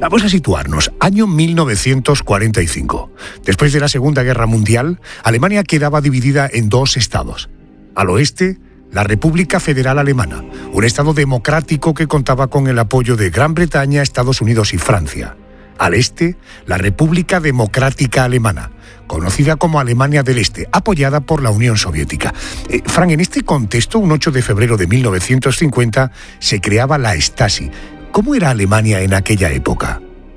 Vamos a situarnos. Año 1945. Después de la Segunda Guerra Mundial, Alemania quedaba dividida en dos estados. Al oeste, la República Federal Alemana, un estado democrático que contaba con el apoyo de Gran Bretaña, Estados Unidos y Francia. Al este, la República Democrática Alemana, conocida como Alemania del Este, apoyada por la Unión Soviética. Fran, en este contexto, un 8 de febrero de 1950, se creaba la Stasi. ¿Cómo era Alemania en aquella época?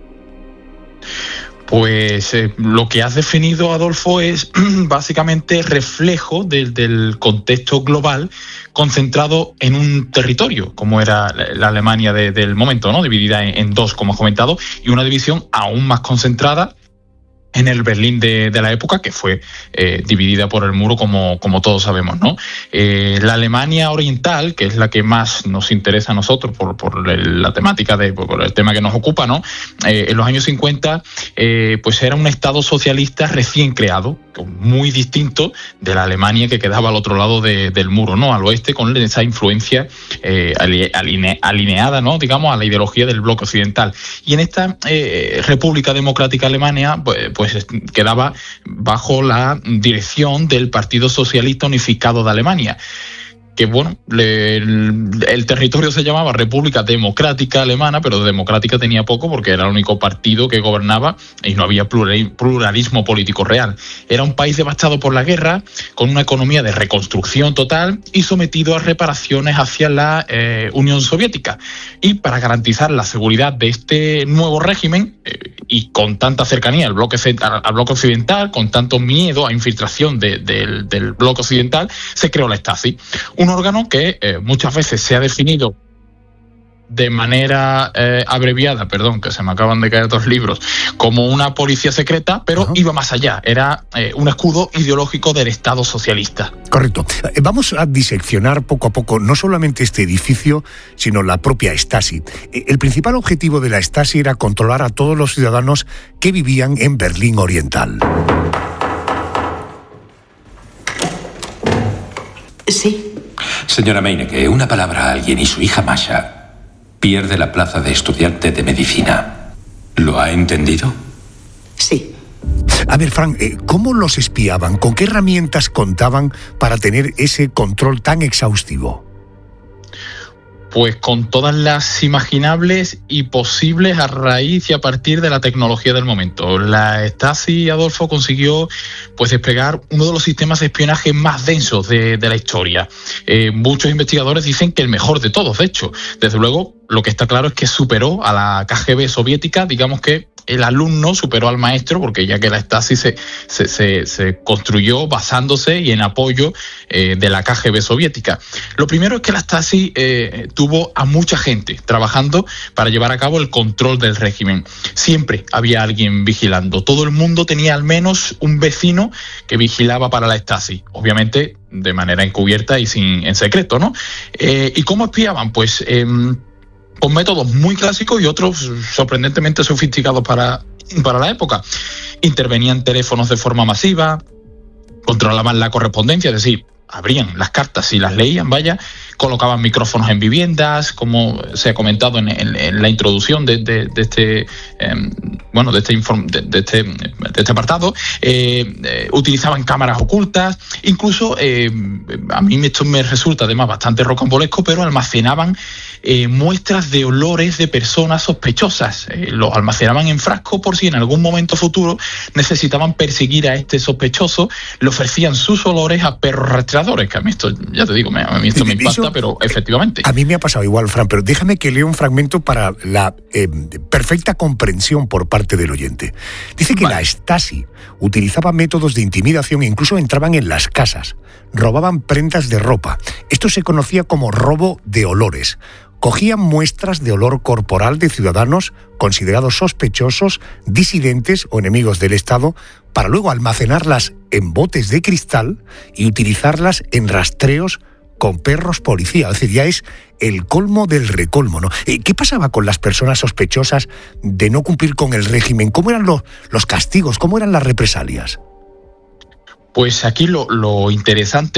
Pues lo que has definido, Adolfo, es básicamente reflejo del contexto global concentrado en un territorio, como era la Alemania del momento, ¿no? Dividida en dos, como has comentado, y una división aún más concentrada en el Berlín de la época, que fue dividida por el muro, como todos sabemos, ¿no? La Alemania oriental, que es la que más nos interesa a nosotros por la temática, por el tema que nos ocupa, ¿no? En los años 50, pues era un estado socialista recién creado, muy distinto de la Alemania que quedaba al otro lado del muro, ¿no? Al oeste, con esa influencia alineada, ¿no? Digamos, a la ideología del bloque occidental. Y en esta República Democrática Alemania, pues quedaba bajo la dirección del Partido Socialista Unificado de Alemania, que bueno, el territorio se llamaba República Democrática Alemana, pero democrática tenía poco porque era el único partido que gobernaba y no había pluralismo político real. Era un país devastado por la guerra, con una economía de reconstrucción total y sometido a reparaciones hacia la Unión Soviética. Y para garantizar la seguridad de este nuevo régimen, y con tanta cercanía al bloque occidental, con tanto miedo a infiltración del bloque occidental, se creó la Stasi. Un órgano que muchas veces se ha definido de manera abreviada, que se me acaban de caer 2 libros, como una policía secreta, pero iba más allá, era un escudo ideológico del Estado socialista. Correcto. Vamos a diseccionar poco a poco no solamente este edificio, sino la propia Stasi. El principal objetivo de la Stasi era controlar a todos los ciudadanos que vivían en Berlín Oriental. Sí. Señora Meinecke, una palabra a alguien y su hija Masha pierde la plaza de estudiante de medicina. ¿Lo ha entendido? Sí. A ver, Fran, ¿cómo los espiaban? ¿Con qué herramientas contaban para tener ese control tan exhaustivo? Pues con todas las imaginables y posibles a raíz y a partir de la tecnología del momento. La Stasi, Adolfo, consiguió pues desplegar uno de los sistemas de espionaje más densos de la historia. Muchos investigadores dicen que el mejor de todos, de hecho. Desde luego, lo que está claro es que superó a la KGB soviética, digamos que el alumno superó al maestro, porque ya que la Stasi se construyó basándose y en apoyo de la KGB soviética. Lo primero es que la Stasi tuvo a mucha gente trabajando para llevar a cabo el control del régimen. Siempre había alguien vigilando. Todo el mundo tenía al menos un vecino que vigilaba para la Stasi. Obviamente de manera encubierta y en secreto, ¿no? ¿Y cómo espiaban? Pues con métodos muy clásicos y otros sorprendentemente sofisticados para la época. Intervenían teléfonos de forma masiva, controlaban la correspondencia, es decir, abrían las cartas y las leían, colocaban micrófonos en viviendas, como se ha comentado en la introducción de este apartado. Utilizaban cámaras ocultas, incluso a mí esto me resulta además bastante rocambolesco, pero almacenaban muestras de olores de personas sospechosas. Los almacenaban en frasco por si en algún momento futuro necesitaban perseguir a este sospechoso, le ofrecían sus olores a perros rastreadores, que a mí esto, ya te digo, a mí esto me impacta, pero efectivamente. A mí me ha pasado igual, Fran, pero déjame que lea un fragmento para la perfecta comprensión por parte del oyente. Dice que la Stasi utilizaba métodos de intimidación e incluso entraban en las casas, robaban prendas de ropa. Esto se conocía como robo de olores. Cogían muestras de olor corporal de ciudadanos considerados sospechosos, disidentes o enemigos del Estado, para luego almacenarlas en botes de cristal y utilizarlas en rastreos con perros policía. Es decir, ya es el colmo del recolmo, ¿no? ¿Qué pasaba con las personas sospechosas de no cumplir con el régimen? ¿Cómo eran los castigos? ¿Cómo eran las represalias? Pues aquí lo interesante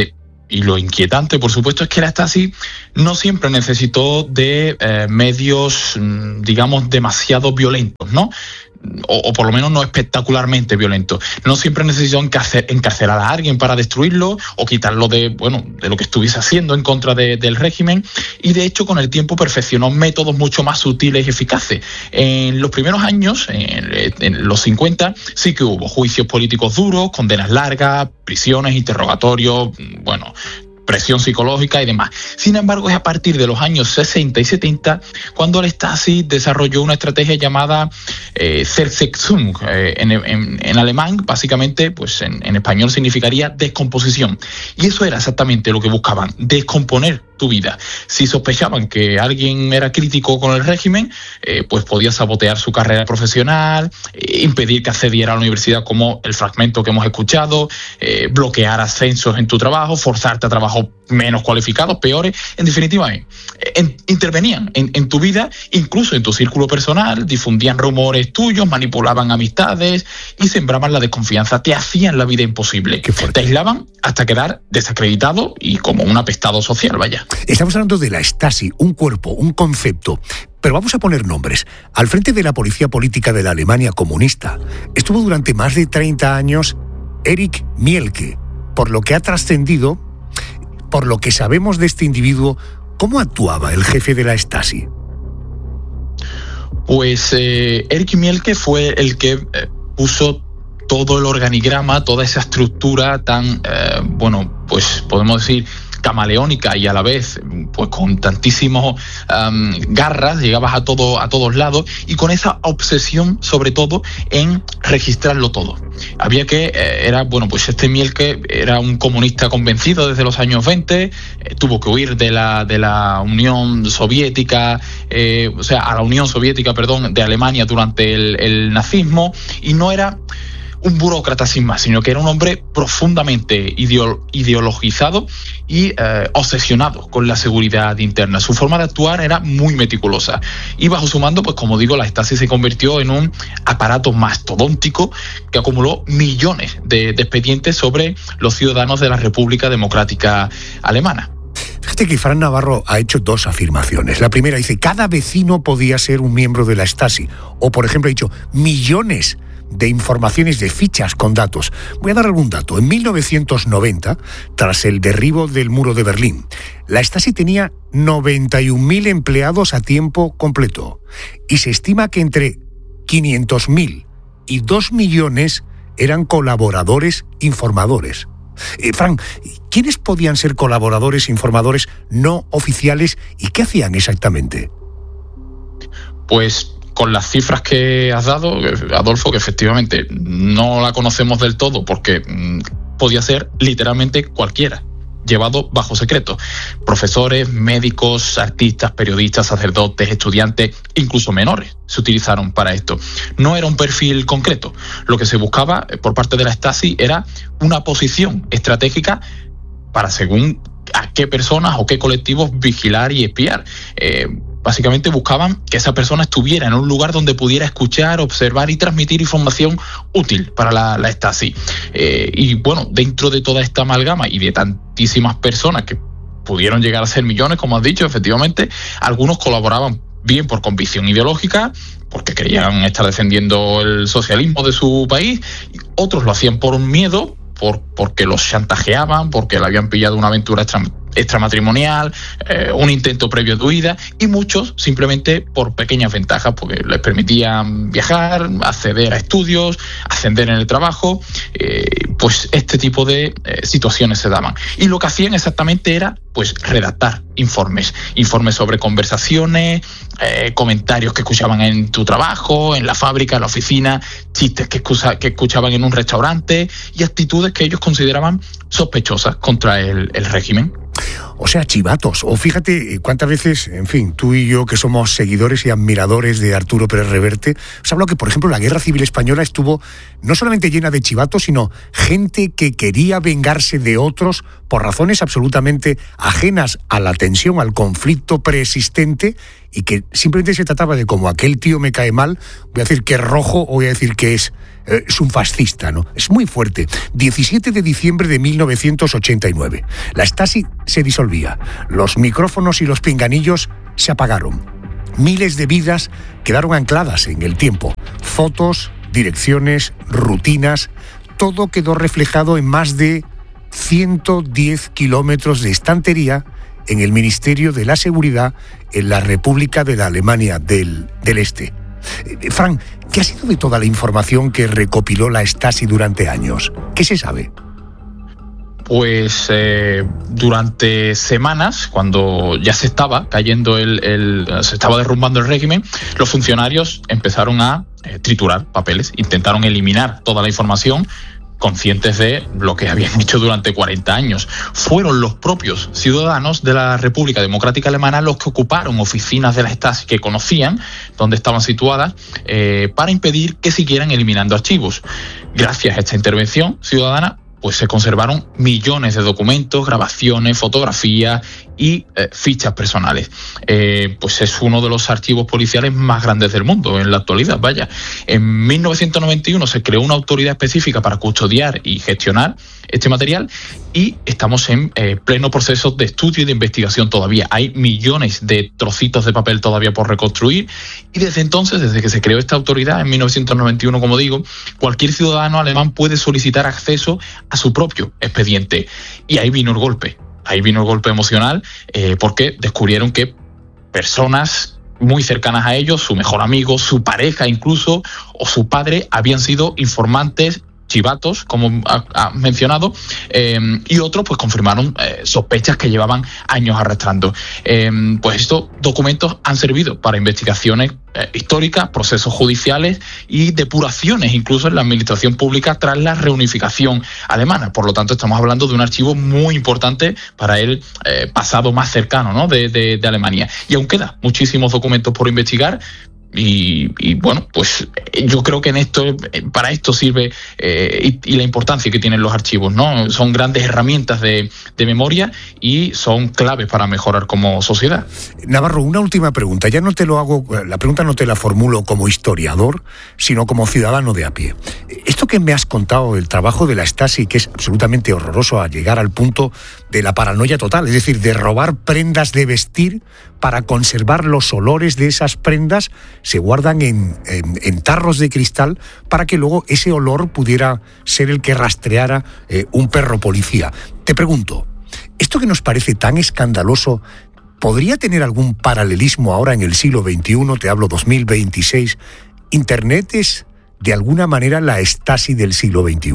y lo inquietante, por supuesto, es que la Stasi no siempre necesitó de medios, digamos, demasiado violentos, ¿no? O por lo menos no espectacularmente violento. No siempre necesitó encarcelar a alguien para destruirlo o quitarlo de lo que estuviese haciendo en contra del régimen, y de hecho con el tiempo perfeccionó métodos mucho más sutiles y eficaces. En los primeros años, en los 50, sí que hubo juicios políticos duros, condenas largas, prisiones, interrogatorios, presión psicológica y demás. Sin embargo, es a partir de los años 60 y 70 cuando la Stasi desarrolló una estrategia llamada Zersetzung. En alemán, básicamente, pues en español significaría descomposición. Y eso era exactamente lo que buscaban, descomponer tu vida. Si sospechaban que alguien era crítico con el régimen, pues podía sabotear su carrera profesional, impedir que accediera a la universidad, como el fragmento que hemos escuchado, bloquear ascensos en tu trabajo, forzarte a trabajos menos cualificados, peores. En definitiva, intervenían en tu vida, incluso en tu círculo personal, difundían rumores tuyos, manipulaban amistades y sembraban la desconfianza. Te hacían la vida imposible. Te aislaban hasta quedar desacreditado y como un apestado social, vaya. Estamos hablando de la Stasi, un cuerpo, un concepto. Pero vamos a poner nombres. Al frente de la policía política de la Alemania comunista estuvo durante más de 30 años Erich Mielke. Por lo que ha trascendido, por lo que sabemos de este individuo, ¿cómo actuaba el jefe de la Stasi? Pues Erich Mielke fue el que puso todo el organigrama, toda esa estructura tan, pues podemos decir, camaleónica y a la vez pues con tantísimos garras, llegabas a todos lados, y con esa obsesión sobre todo en registrarlo todo. Había que, pues este Mielke era un comunista convencido desde los años 20, tuvo que huir de la Unión Soviética, a la Unión Soviética, de Alemania durante el nazismo, y no era un burócrata sin más, sino que era un hombre profundamente ideologizado y obsesionado con la seguridad interna. Su forma de actuar era muy meticulosa, y bajo su mando, pues como digo, la Stasi se convirtió en un aparato mastodóntico que acumuló millones de expedientes sobre los ciudadanos de la República Democrática Alemana. Fíjate que Fran Navarro ha hecho dos afirmaciones. La primera dice, cada vecino podía ser un miembro de la Stasi. O, por ejemplo, ha dicho, millones de informaciones, de fichas con datos. Voy a dar algún dato. En 1990, tras el derribo del muro de Berlín, la Stasi tenía 91.000 empleados a tiempo completo, y se estima que entre 500.000 y 2 millones eran colaboradores informadores. Fran, ¿quiénes podían ser colaboradores informadores no oficiales y qué hacían exactamente? Pues con las cifras que has dado, Adolfo, que efectivamente no la conocemos del todo porque podía ser literalmente cualquiera, llevado bajo secreto. Profesores, médicos, artistas, periodistas, sacerdotes, estudiantes, incluso menores se utilizaron para esto. No era un perfil concreto. Lo que se buscaba por parte de la Stasi era una posición estratégica para según a qué personas o qué colectivos vigilar y espiar. Básicamente buscaban que esa persona estuviera en un lugar donde pudiera escuchar, observar y transmitir información útil para la Stasi. Dentro de toda esta amalgama y de tantísimas personas que pudieron llegar a ser millones, como has dicho, efectivamente, algunos colaboraban bien por convicción ideológica, porque querían estar defendiendo el socialismo de su país, y otros lo hacían por miedo, porque los chantajeaban, porque le habían pillado una aventura extramatrimonial, un intento previo de huida, y muchos simplemente por pequeñas ventajas, porque les permitían viajar, acceder a estudios, ascender en el trabajo, pues este tipo de situaciones se daban. Y lo que hacían exactamente era pues redactar informes sobre conversaciones, comentarios que escuchaban en tu trabajo, en la fábrica, en la oficina, chistes que escuchaban en un restaurante y actitudes que ellos consideraban sospechosas contra el régimen. O sea, chivatos. O fíjate cuántas veces, en fin, tú y yo que somos seguidores y admiradores de Arturo Pérez Reverte, os hablo que, por ejemplo, la Guerra Civil Española estuvo no solamente llena de chivatos, sino gente que quería vengarse de otros por razones absolutamente ajenas a la tensión, al conflicto preexistente, y que simplemente se trataba de, como aquel tío me cae mal, voy a decir que es rojo o voy a decir que es un fascista, ¿no? Es muy fuerte. 17 de diciembre de 1989. La Stasi se disolvía. Los micrófonos y los pinganillos se apagaron. Miles de vidas quedaron ancladas en el tiempo. Fotos, direcciones, rutinas, todo quedó reflejado en más de 110 kilómetros de estantería en el Ministerio de la Seguridad en la República de la Alemania del Este. Fran, ¿qué ha sido de toda la información que recopiló la Stasi durante años? ¿Qué se sabe? Pues durante semanas, cuando ya se estaba cayendo se estaba derrumbando el régimen, los funcionarios empezaron a triturar papeles, intentaron eliminar toda la información, conscientes de lo que habían hecho durante 40 años. Fueron los propios ciudadanos de la República Democrática Alemana los que ocuparon oficinas de la Stasi que conocían dónde estaban situadas para impedir que siguieran eliminando archivos. Gracias a esta intervención ciudadana, pues se conservaron millones de documentos, grabaciones, fotografías y fichas personales. Pues es uno de los archivos policiales más grandes del mundo en la actualidad, vaya. En 1991 se creó una autoridad específica para custodiar y gestionar este material y estamos en pleno proceso de estudio y de investigación todavía. Hay millones de trocitos de papel todavía por reconstruir y desde entonces, desde que se creó esta autoridad en 1991, como digo, cualquier ciudadano alemán puede solicitar acceso a su propio expediente. Y ahí vino el golpe. Ahí vino el golpe emocional porque descubrieron que personas muy cercanas a ellos, su mejor amigo, su pareja incluso, o su padre, habían sido informantes, chivatos, como ha mencionado, y otros pues confirmaron sospechas que llevaban años arrastrando. Pues estos documentos han servido para investigaciones históricas, procesos judiciales y depuraciones incluso en la administración pública tras la reunificación alemana. Por lo tanto, estamos hablando de un archivo muy importante para el pasado más cercano, ¿no?, de Alemania. Y aún quedan muchísimos documentos por investigar. Y bueno, pues yo creo que para esto sirve y la importancia que tienen los archivos, ¿no? Son grandes herramientas de memoria y son claves para mejorar como sociedad. Navarro, una última pregunta. Ya no te lo hago, la pregunta no te la formulo como historiador, sino como ciudadano de a pie. Esto que me has contado, el trabajo de la Stasi, que es absolutamente horroroso a llegar al punto de la paranoia total, es decir, de robar prendas de vestir para conservar los olores de esas prendas, se guardan en tarros de cristal para que luego ese olor pudiera ser el que rastreara un perro policía. Te pregunto, ¿esto que nos parece tan escandaloso podría tener algún paralelismo ahora en el siglo XXI? Te hablo 2026. ¿Internet es de alguna manera la Stasi del siglo XXI?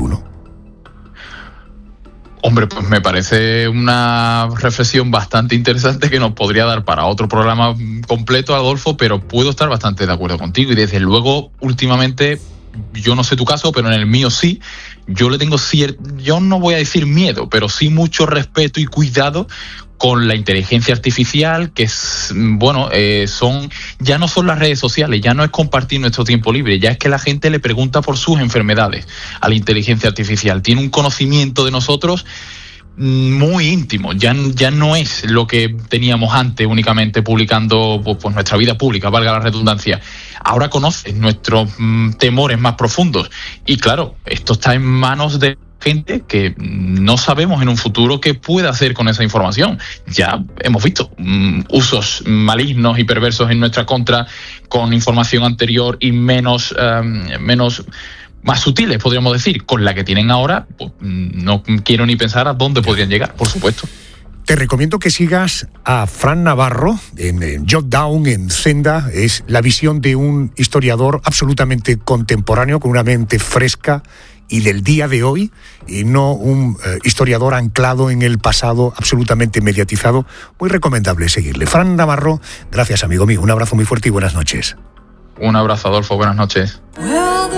Hombre, pues me parece una reflexión bastante interesante que nos podría dar para otro programa completo, Adolfo, pero puedo estar bastante de acuerdo contigo y desde luego últimamente, yo no sé tu caso, pero en el mío sí, yo le tengo yo no voy a decir miedo, pero sí mucho respeto y cuidado con la inteligencia artificial, que es, bueno, ya no son las redes sociales, ya no es compartir nuestro tiempo libre, ya es que la gente le pregunta por sus enfermedades a la inteligencia artificial. Tiene un conocimiento de nosotros muy íntimo, ya no es lo que teníamos antes únicamente publicando pues nuestra vida pública, valga la redundancia. Ahora conoce nuestros temores más profundos y claro, esto está en manos de gente que no sabemos en un futuro qué puede hacer con esa información. Ya hemos visto usos malignos y perversos en nuestra contra con información anterior y más sutiles, podríamos decir, con la que tienen ahora, pues no quiero ni pensar a dónde podrían llegar, por supuesto. Te recomiendo que sigas a Fran Navarro en Jotdown, en Zenda. Es la visión de un historiador absolutamente contemporáneo, con una mente fresca y del día de hoy, y no un historiador anclado en el pasado, absolutamente mediatizado. Muy recomendable seguirle. Fran Navarro, gracias amigo mío, un abrazo muy fuerte y buenas noches. Un abrazo, Adolfo, buenas noches.